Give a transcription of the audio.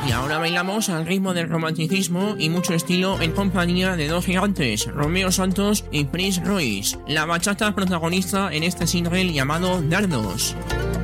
Y ahora bailamos al ritmo del romanticismo y mucho estilo en compañía de dos gigantes, Romeo Santos y Prince Royce. La bachata protagonista en este single llamado Dardos.